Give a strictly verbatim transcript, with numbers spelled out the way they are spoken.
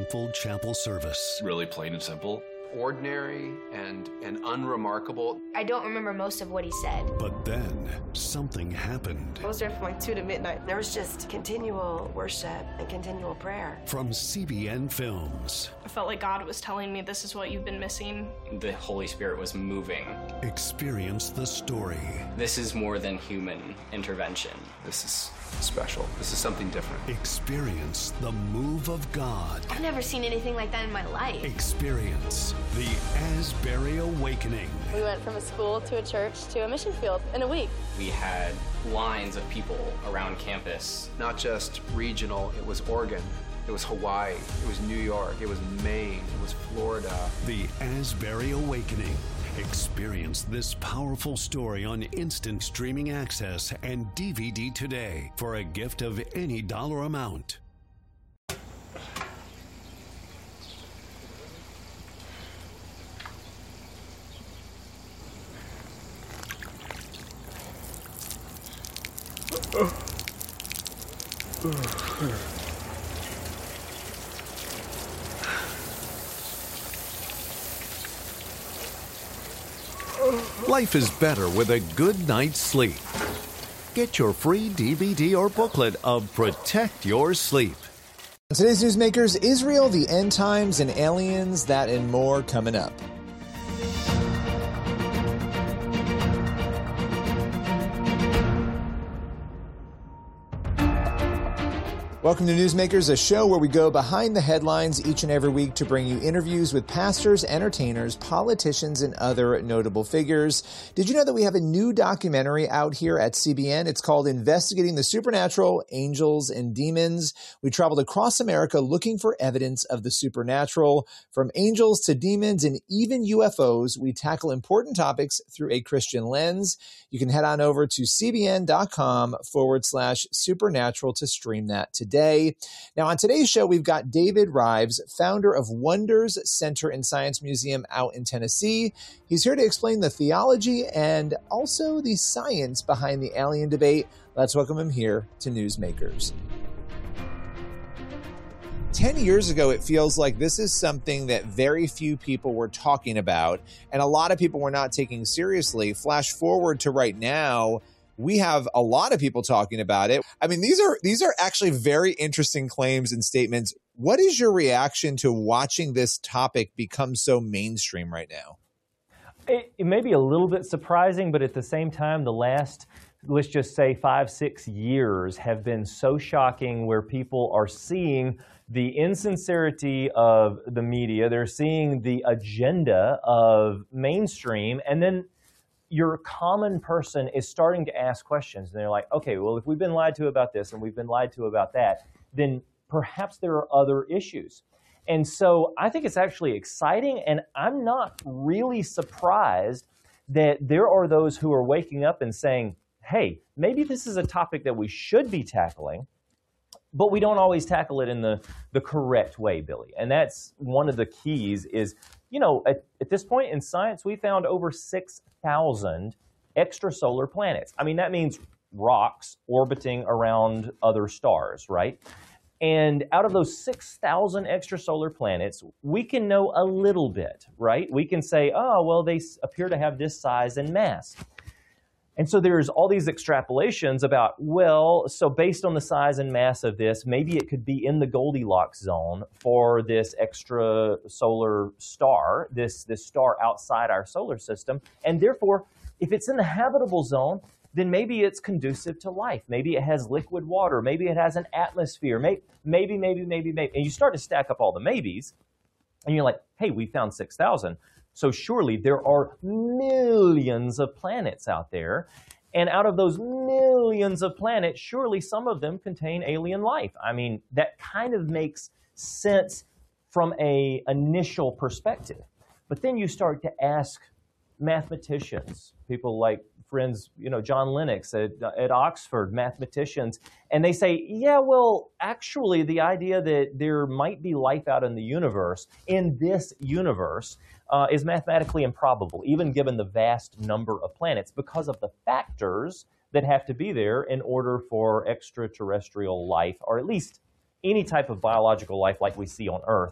simple chapel service. Really plain and simple. Ordinary and, and unremarkable. I don't remember most of what he said. But then something happened. I was there from like two to midnight. There was just continual worship and continual prayer. From C B N Films. I felt like God was telling me this is what you've been missing. The Holy Spirit was moving. Experience the story. This is more than human intervention. This is special. This is something different. Experience the move of God. I've never seen anything like that in my life. Experience the Asbury Awakening. We went from a school to a church to a mission field in a week. We had lines of people around campus. Not just regional, it was Oregon, it was Hawaii, it was New York, it was Maine, it was Florida. The Asbury Awakening. Experience this powerful story on instant streaming access and D V D today for a gift of any dollar amount. Life is better with a good night's sleep. Get your free D V D or booklet of Protect Your Sleep. Today's Newsmakers, Israel, the End Times, and Aliens, that and more coming up. Welcome to Newsmakers, a show where we go behind the headlines each and every week to bring you interviews with pastors, entertainers, politicians, and other notable figures. Did you know that we have a new documentary out here at C B N? It's called Investigating the Supernatural, Angels, and Demons. We traveled across America looking for evidence of the supernatural. From angels to demons and even U F Os, we tackle important topics through a Christian lens. You can head on over to cbn.com forward slash supernatural to stream that today. Now, on today's show, we've got David Rives, founder of Wonders Center and Science Museum out in Tennessee. He's here to explain the theology and also the science behind the alien debate. Let's welcome him here to Newsmakers. Ten years ago, it feels like this is something that very few people were talking about, and a lot of people were not taking seriously. Flash forward to right now, we have a lot of people talking about it. I mean, these are these are actually very interesting claims and statements. What is your reaction to watching this topic become so mainstream right now? It, it may be a little bit surprising, but at the same time, the last, let's just say five, six years have been so shocking where people are seeing the insincerity of the media. They're seeing the agenda of mainstream, and then your common person is starting to ask questions. And they're like, okay, well, if we've been lied to about this and we've been lied to about that, then perhaps there are other issues. And so I think it's actually exciting, and I'm not really surprised that there are those who are waking up and saying, hey, maybe this is a topic that we should be tackling, but we don't always tackle it in the, the correct way, Billy. And that's one of the keys is, you know, at, at this point in science, we found over six thousand extrasolar planets. I mean, that means rocks orbiting around other stars, right? And out of those six thousand extrasolar planets, we can know a little bit, right? We can say, oh, well, they appear to have this size and mass. And so there's all these extrapolations about, well, so based on the size and mass of this, maybe it could be in the Goldilocks zone for this extrasolar star, this, this star outside our solar system. And therefore, if it's in the habitable zone, then maybe it's conducive to life. Maybe it has liquid water. Maybe it has an atmosphere. Maybe, maybe, maybe, maybe, maybe. And you start to stack up all the maybes, and you're like, hey, we found six thousand. So surely there are millions of planets out there. And out of those millions of planets, surely some of them contain alien life. I mean, that kind of makes sense from an initial perspective. But then you start to ask mathematicians, people like friends, you know, John Lennox at, at Oxford, mathematicians, and they say, yeah, well, actually the idea that there might be life out in the universe, in this universe, uh, is mathematically improbable, even given the vast number of planets, because of the factors that have to be there in order for extraterrestrial life, or at least any type of biological life like we see on Earth,